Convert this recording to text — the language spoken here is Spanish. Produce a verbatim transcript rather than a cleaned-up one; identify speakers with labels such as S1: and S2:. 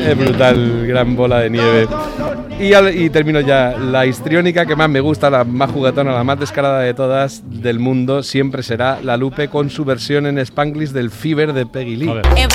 S1: Es brutal, gran bola de nieve. Y, al, y termino ya. La histriónica que más me gusta, la más juguetona, la más descarada de todas del mundo, siempre será la Lupe con su versión en Spanglish del Fever de Peggy Lee.